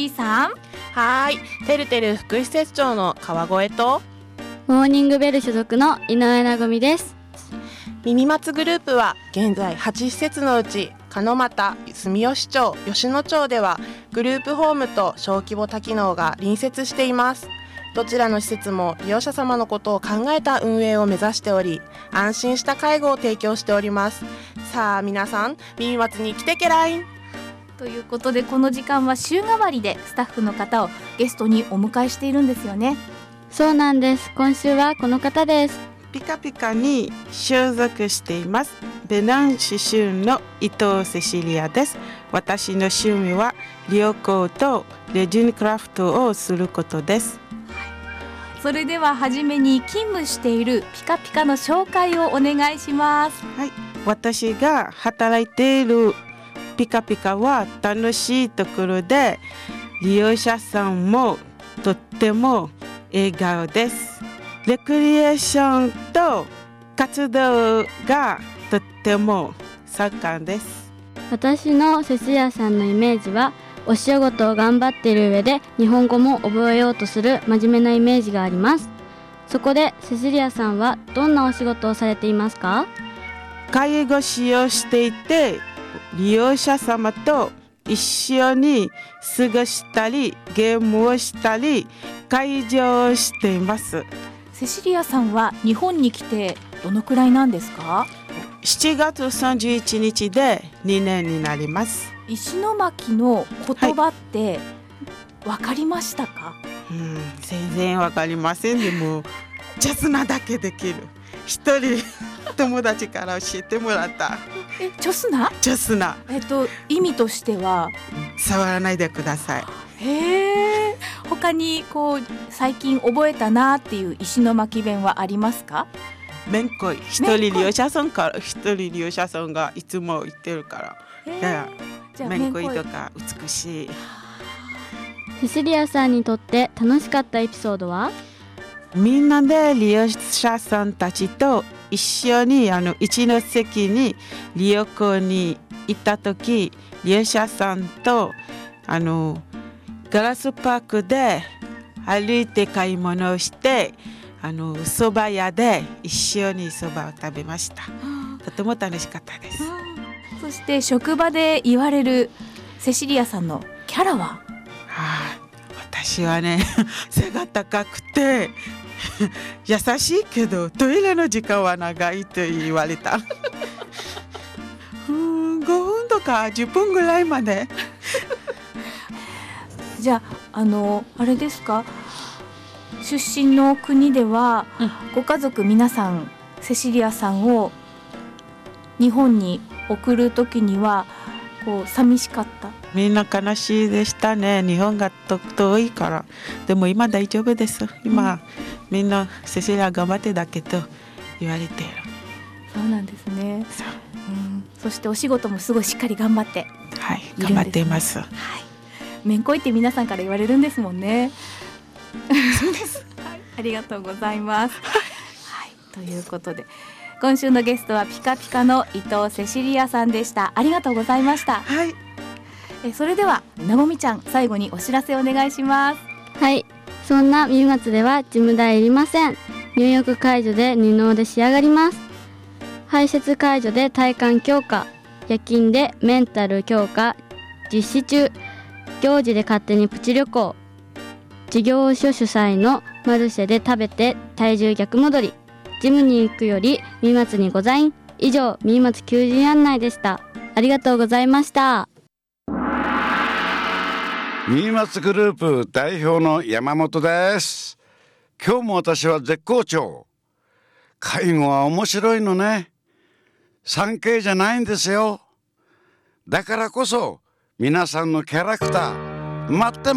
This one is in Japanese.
ーさん。 はい、てるてる福祉施設長の川越とモーニングベル所属の井上なぐみです。 耳松グループは現在8施設のうち鹿俣、住吉町、吉野町ではグループホームと小規模多機能が隣接しています。どちらの施設も利用者様のことを考えた運営を目指しており、安心した介護を提供しております。さあ皆さん、耳松に来てけらいということで、この時間は週替わりでスタッフの方をゲストにお迎えしているんですよね。 そうなんです。今週はこの方です。 ピカピカに所属していますベナン刺繍の伊藤セシリアです。私の趣味は旅行とレジンクラフトをすることです。 それでは初めに勤務しているピカピカの紹介をお願いします。 はい、私が働いているピカピカは楽しいところで、利用者さんもとっても笑顔です。レクリエーションと活動がとっても盛んです。 私のセシリアさんのイメージは、お仕事を頑張っている上で日本語も覚えようとする真面目なイメージがあります。そこでセシリアさんはどんなお仕事をされていますか？ 介護士をしていて、利用者様と一緒に過ごしたりゲームをしたり介助をしています。 セシリアさんは日本に来てどのくらいなんですか ？7月31日で2年になります。 石巻の言葉って分かりましたか？ 全然わかりません。でもジャズなだけできる。一人友達から教えてもらった。 チョスナ？ ジャズな。 意味としては触らないでください。 へー。他に最近覚えたなっていう石巻弁はありますか？ めんこい。一人利用者さんがいつも言ってるから。 じゃあめんこいとか美しい。 セシリアさんにとって楽しかったエピソードは？ みんなで利用者さんたちと一緒に一ノ関に旅行に行った時、利用者さんとガラスパークで歩いて買い物をして、蕎麦屋で一緒に蕎麦を食べました。とても楽しかったです。 そして職場で言われるセシリアさんのキャラは？ 私はね背が高くて優しいけどトイレの時間は長いと言われた5分とか10分ぐらいまでじゃああれですか、出身の国では、ご家族皆さんセシリアさんを日本に送るときには寂しかった？ みんな悲しいでしたね。日本が遠いから。でも今大丈夫です。今、みんなセシリア頑張ってだけど言われている。 そうなんですね。そしてお仕事もすごいしっかり頑張っているんですね。 はい、頑張っています。 めんこいって皆さんから言われるんですもんね。そうです、ありがとうございます。ということで今週のゲストはピカピカの伊藤セシリアさんでした。ありがとうございました。それではなもみちゃん、最後にお知らせお願いします。 はい、そんな耳松では事務代いりません。入浴介助で二能で仕上がります。排泄介助で体幹強化、夜勤でメンタル強化実施中、行事で勝手にプチ旅行、事業所主催のマルシェで食べて体重逆戻り、ジムに行くより耳松にございん。以上、耳松求人案内でした。ありがとうございました。 耳松グループ代表の山本です。今日も私は絶好調。介護は面白いのね。3K じゃないんですよ。だからこそ皆さんのキャラクター待ってます。